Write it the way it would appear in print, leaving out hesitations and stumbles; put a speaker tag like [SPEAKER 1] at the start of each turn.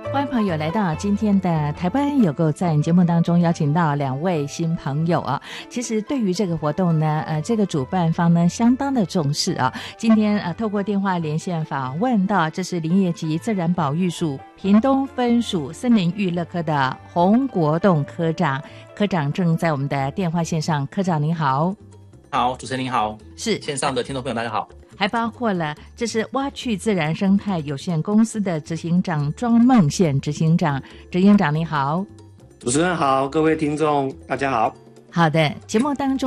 [SPEAKER 1] 欢迎朋友来到今天的台湾有够赞节目当中，邀请到2位新朋友啊。其实对于这个活动呢，这个主办方呢相当的重视啊。今天透过电话连线访问到，这是林业及自然保育署屏东分署森林娱乐科的洪国栋科长，科长正在我们的电话线上。科长您好。
[SPEAKER 2] 好，主持人您好，
[SPEAKER 1] 是
[SPEAKER 2] 线上的听众朋友大家好。
[SPEAKER 1] 还包括了这是挖趣自然生态有限公司的执行长庄梦宪执行长，执行长你好。
[SPEAKER 3] 主持人好，各位听众大家好。
[SPEAKER 1] 好的，节目当中